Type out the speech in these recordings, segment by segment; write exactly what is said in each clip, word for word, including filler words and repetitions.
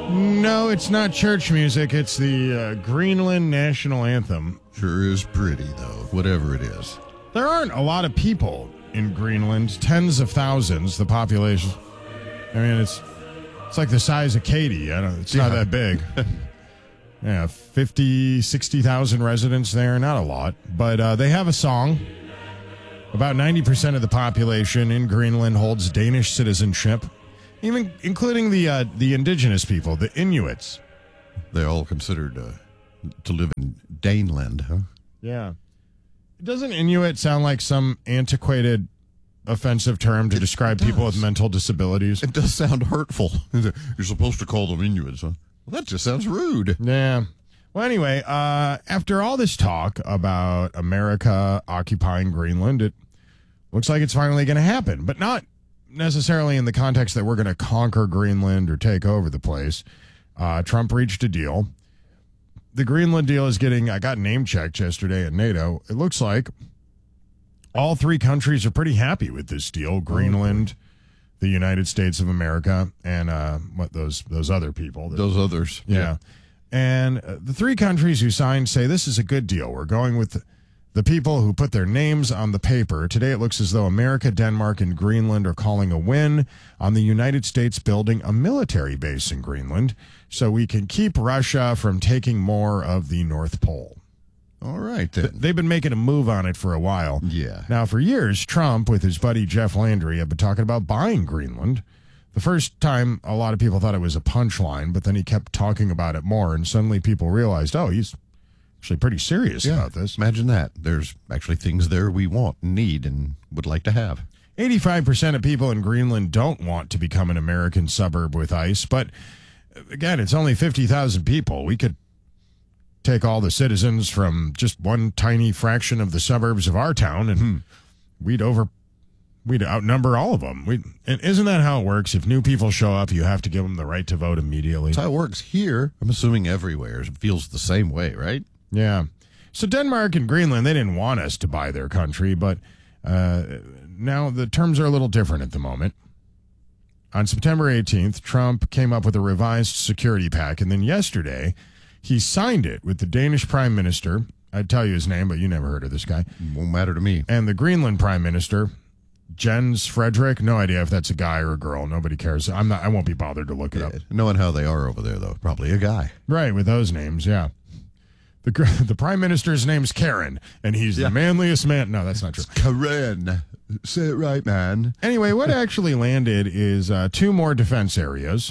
No, it's not church music. It's the uh, Greenland national anthem. Sure is pretty, though, whatever it is. There aren't a lot of people in Greenland, tens of thousands, the population. I mean, it's it's like the size of Katy. I don't, it's not Yeah. that big. Yeah, fifty, sixty thousand residents there, not a lot. But uh, they have a song. About ninety percent of the population in Greenland holds Danish citizenship, even including the uh, the indigenous people, the Inuits. They're all considered uh, to live in Daneland, huh? Yeah. Doesn't Inuit sound like some antiquated, offensive term to It describe people with does. mental disabilities? It does sound hurtful. You're supposed to call them Inuits, huh? Well, that just sounds rude. Yeah. Well, anyway, uh, after all this talk about America occupying Greenland, it looks like it's finally going to happen, but not necessarily in the context that we're going to conquer Greenland or take over the place. Uh, Trump reached a deal. The Greenland deal is getting, I got name checked yesterday at NATO. It looks like all three countries are pretty happy with this deal. Greenland, the United States of America, and uh, what those those other people. Those others. Yeah. And uh, the three countries who signed say this is a good deal. We're going with the, the people who put their names on the paper. Today it looks as though America, Denmark, and Greenland are calling a win on the United States building a military base in Greenland so we can keep Russia from taking more of the North Pole. All right, Th- then. They've been making a move on it for a while. Yeah. Now, for years, Trump, with his buddy Jeff Landry, have been talking about buying Greenland. The first time, a lot of people thought it was a punchline, but then he kept talking about it more, and suddenly people realized, oh, he's actually pretty serious Yeah. about this. Imagine that. There's actually things there we want, need, and would like to have. eighty-five percent of people in Greenland don't want to become an American suburb with ice, but again, it's only fifty thousand people. We could take all the citizens from just one tiny fraction of the suburbs of our town, and Hmm. we'd over we'd outnumber all of them. We and isn't that how it works? If new people show up, you have to give them the right to vote immediately. That's how it works here. I'm assuming everywhere. It feels the same way, right? Yeah. So Denmark and Greenland, they didn't want us to buy their country, but uh, now the terms are a little different at the moment. On September eighteenth, Trump came up with a revised security pact, and then yesterday he signed it with the Danish Prime Minister. I'd tell you his name, but you never heard of this guy. Won't matter to me. And the Greenland Prime Minister, Jens Frederick. No idea if that's a guy or a girl. Nobody cares. I'm not. I won't be bothered to look it up. Yeah, knowing how they are over there, though, probably a guy. Right, with those names, yeah. The gr- the Prime Minister's name's Karen, and he's Yeah. the manliest man. No, that's not true. Karen. Say it right, man. Anyway, what actually landed is uh, two more defense areas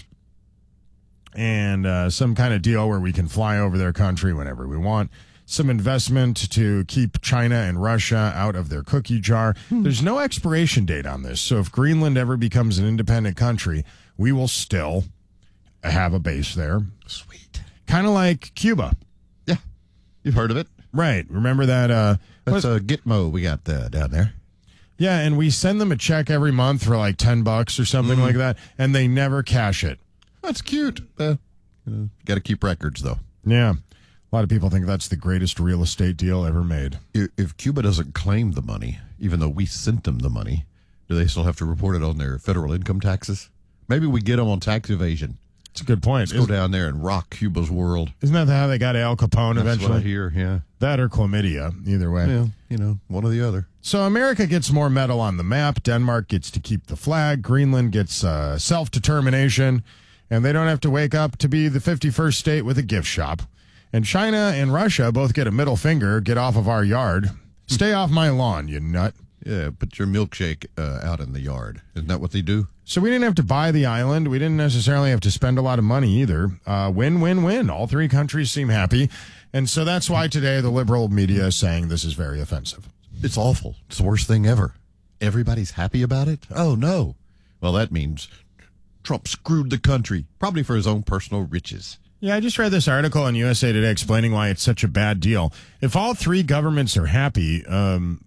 and uh, some kind of deal where we can fly over their country whenever we want. Some investment to keep China and Russia out of their cookie jar. Hmm. There's no expiration date on this. So if Greenland ever becomes an independent country, we will still have a base there. Sweet. Kind of like Cuba. Yeah. You've heard of it? Right. Remember that? Uh, That's a Gitmo we got uh, down there. Yeah, and we send them a check every month for like ten bucks or something like that, and they never cash it. That's cute. Uh, uh, got to keep records, though. Yeah. A lot of people think that's the greatest real estate deal ever made. If, if Cuba doesn't claim the money, even though we sent them the money, do they still have to report it on their federal income taxes? Maybe we get them on tax evasion. It's a good point. Let's go Isn't, down there and rock Cuba's world. isn't that how they got Al Capone That's eventually? what I hear, yeah. That or chlamydia, either way. Yeah, you know, one or the other. So America gets more metal on the map. Denmark gets to keep the flag. Greenland gets uh, self-determination. And they don't have to wake up to be the fifty-first state with a gift shop. And China and Russia both get a middle finger. Get off of our yard. Stay off my lawn, you nut. Yeah, put your milkshake uh, out in the yard. Isn't that what they do? So we didn't have to buy the island. We didn't necessarily have to spend a lot of money either. Uh, win, win, win. All three countries seem happy. And so that's why today the liberal media is saying this is very offensive. It's awful. It's the worst thing ever. Everybody's happy about it? Oh, no. Well, that means Trump screwed the country, probably for his own personal riches. Yeah, I just read this article on U S A Today explaining why it's such a bad deal. If all three governments are happy, um,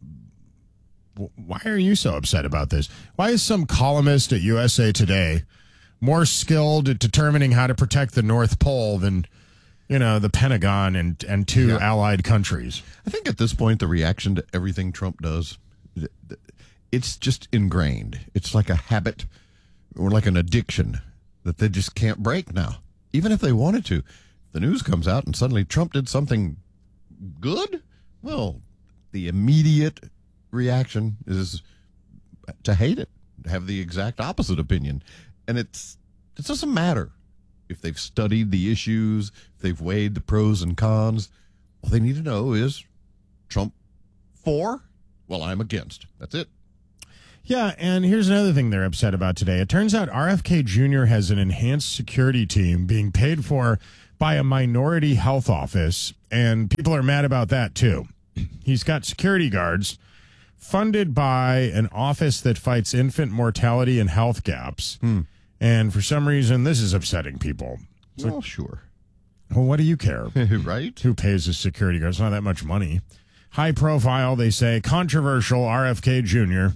w- why are you so upset about this? Why is some columnist at U S A Today more skilled at determining how to protect the North Pole than, you know, the Pentagon and, and two Yeah. allied countries? I think at this point, the reaction to everything Trump does, th- th- it's just ingrained. It's like a habit or like an addiction that they just can't break now. even if they wanted to, the news comes out and suddenly Trump did something good, well, the immediate reaction is to hate it, to have the exact opposite opinion. And it's it doesn't matter if they've studied the issues, if they've weighed the pros and cons. All they need to know is Trump for? Well, I'm against. That's it. Yeah, and here's another thing they're upset about today. It turns out R F K Junior has an enhanced security team being paid for by a minority health office, and people are mad about that, too. He's got security guards funded by an office that fights infant mortality and health gaps. Hmm. And for some reason, this is upsetting people. It's Well, like, sure. well, what do you care? Right? Who pays the security guards? Not that much money. High profile, they say. Controversial, R F K Junior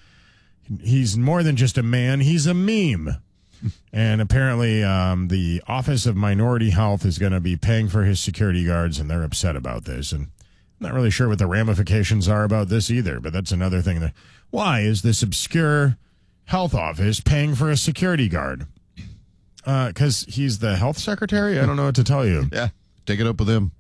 He's more than just a man. He's a meme. And apparently um, the Office of Minority Health is going to be paying for his security guards, and they're upset about this. And I'm not really sure what the ramifications are about this either, but that's another thing. That, why is this obscure health office paying for a security guard? Because uh, he's the health secretary? I don't know what to tell you. Yeah, take it up with him.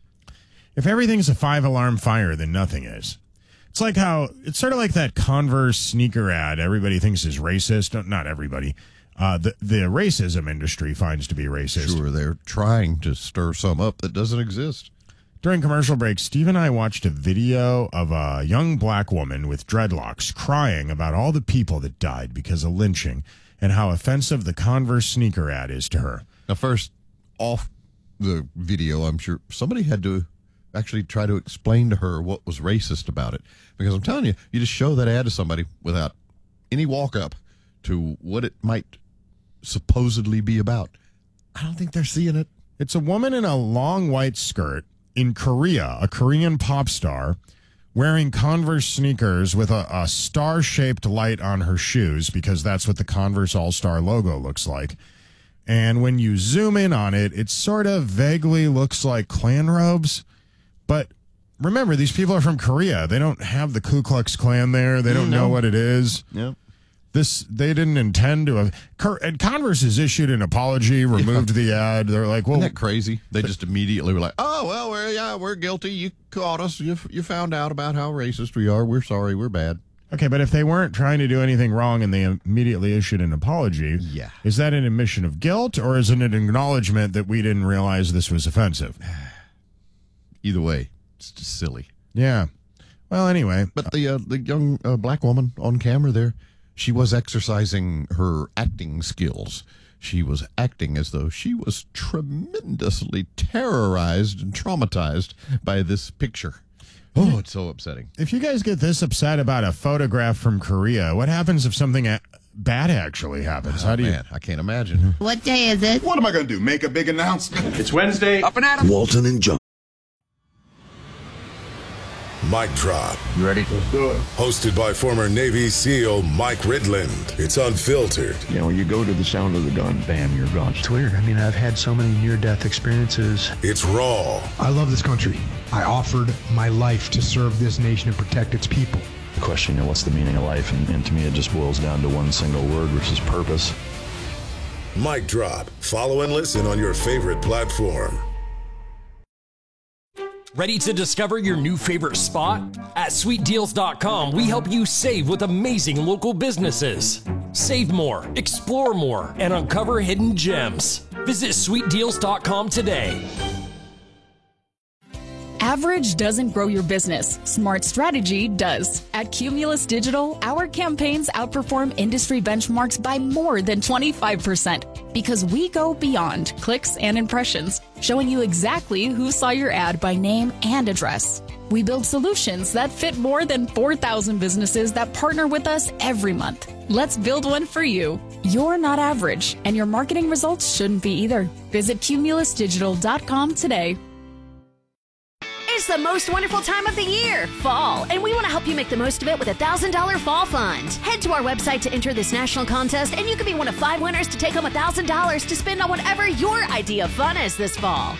If everything's a five-alarm fire, then nothing is. It's like how, it's sort of like that Converse sneaker ad everybody thinks is racist. Not everybody. Uh, the, the racism industry finds to be racist. Sure, they're trying to stir some up that doesn't exist. During commercial break, Steve and I watched a video of a young black woman with dreadlocks crying about all the people that died because of lynching and how offensive the Converse sneaker ad is to her. Now, first, off the video, I'm sure somebody had to actually try to explain to her what was racist about it. Because I'm telling you, you just show that ad to somebody without any walk-up to what it might supposedly be about. I don't think they're seeing it. It's a woman in a long white skirt in Korea, a Korean pop star, wearing Converse sneakers with a, a star-shaped light on her shoes, because that's what the Converse All-Star logo looks like. And when you zoom in on it, it sort of vaguely looks like Klan robes. But remember, these people are from Korea. They don't have the Ku Klux Klan there. They don't no. know what it is. Yep. This, they didn't intend to have. And Converse has issued an apology, removed yeah. the ad. They're like, well. Isn't that crazy? They just immediately were like, oh, well, we're, yeah, we're guilty. You caught us. You, you found out about how racist we are. We're sorry. We're bad. Okay, but if they weren't trying to do anything wrong and they immediately issued an apology, yeah. is that an admission of guilt, or is it an acknowledgement that we didn't realize this was offensive? Either way, it's just silly. Yeah. Well, anyway. But the uh, the young uh, black woman on camera there, she was exercising her acting skills. She was acting as though she was tremendously terrorized and traumatized by this picture. Oh, it's so upsetting. If you guys get this upset about a photograph from Korea, what happens if something a- bad actually happens? Oh, How do you? Man, I can't imagine. What day is it? What am I going to do? Make a big announcement? It's Wednesday. Up and at 'em. Walton and John. Mic Drop. You ready? Let's do it. Hosted by former Navy SEAL Mike Ridland. It's unfiltered. You know, you go to the sound of the gun, bam, you're gone. It's weird. I mean, I've had so many near-death experiences. It's raw. I love this country. I offered my life to serve this nation and protect its people. The question, you know, what's the meaning of life? And, and to me, it just boils down to one single word, which is purpose. Mic Drop. Follow and listen on your favorite platform. Ready to discover your new favorite spot? At sweet deals dot com, we help you save with amazing local businesses. Save more, explore more, and uncover hidden gems. Visit sweet deals dot com today. Average doesn't grow your business. Smart strategy does. At Cumulus Digital, our campaigns outperform industry benchmarks by more than twenty-five percent because we go beyond clicks and impressions, showing you exactly who saw your ad by name and address. We build solutions that fit more than four thousand businesses that partner with us every month. Let's build one for you. You're not average, and your marketing results shouldn't be either. Visit Cumulus Digital dot com today. It's the most wonderful time of the year, fall, and we want to help you make the most of it with a one thousand dollars Fall Fund. Head to our website to enter this national contest, and you could be one of five winners to take home one thousand dollars to spend on whatever your idea of fun is this fall.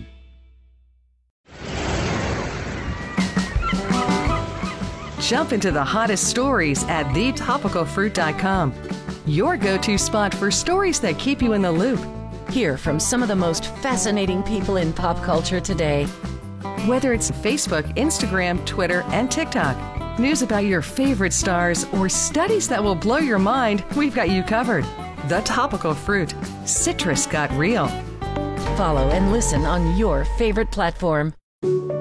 Jump into the hottest stories at the topical fruit dot com. Your go-to spot for stories that keep you in the loop. Hear from some of the most fascinating people in pop culture today. Whether it's Facebook, Instagram, Twitter, and TikTok, news about your favorite stars, or studies that will blow your mind, we've got you covered. The Topical Fruit. Citrus got real. Follow and listen on your favorite platform.